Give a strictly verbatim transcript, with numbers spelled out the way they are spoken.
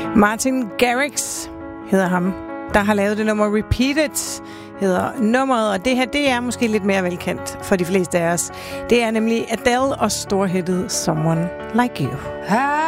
Martin Garrix hedder ham, der har lavet det nummer Repeated, hedder nummeret, og det her, det er måske lidt mere velkendt for de fleste af os. Det er nemlig Adele og storhittet Someone Like You.